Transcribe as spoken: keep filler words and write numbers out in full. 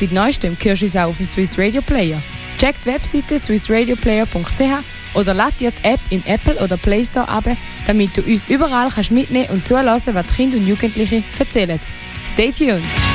Seit neuestem hörst du uns auch auf dem Swiss Radio Player. Check die Webseite swiss radio player punkt c h oder lad dir die App in Apple oder Play Store ab, damit du uns überall kannst mitnehmen und zuhören, was die Kinder und Jugendlichen erzählen. Stay tuned!